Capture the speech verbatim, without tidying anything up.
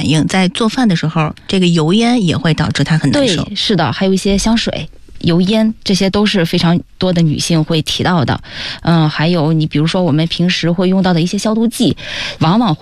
反应，在做饭的时候，这个油烟也会导致她很难受。 对，是的，还有一些香水、油烟，这些都是非常多的女性会提到的。嗯，还有你比如说我们平时会用到的一些消毒剂，往往